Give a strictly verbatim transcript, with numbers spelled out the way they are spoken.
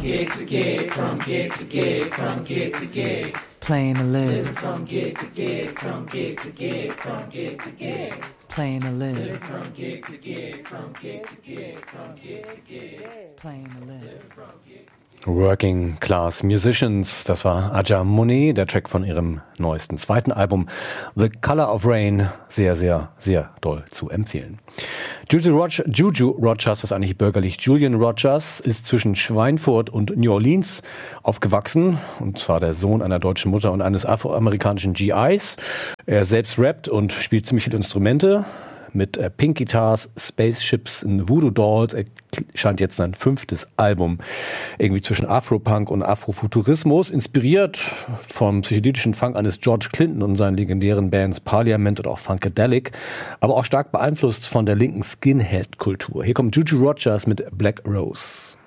gig to gig, from gig to gig, from gig to gig. Playing to live. Living from gig to gig, from gig to gig, from gig to gig. Playing to live. Living from gig to gig, from gig to gig, from gig to gig. Playing to live. Working Class Musicians, das war Aja Monet, der Track von ihrem neuesten zweiten Album The Color of Rain, sehr, sehr, sehr doll zu empfehlen. Juju, Rog- Juju Rogers, das ist eigentlich bürgerlich Julian Rogers, ist zwischen Schweinfurt und New Orleans aufgewachsen, und zwar der Sohn einer deutschen Mutter und eines afroamerikanischen G Is. Er selbst rappt und spielt ziemlich viele Instrumente. Mit äh, Pink Guitars, Spaceships und Voodoo Dolls erscheint jetzt sein fünftes Album. Irgendwie zwischen Afropunk und Afrofuturismus, inspiriert vom psychedelischen Funk eines George Clinton und seinen legendären Bands Parliament und auch Funkadelic, aber auch stark beeinflusst von der linken Skinhead-Kultur. Hier kommt Juju Rogers mit Black Rose.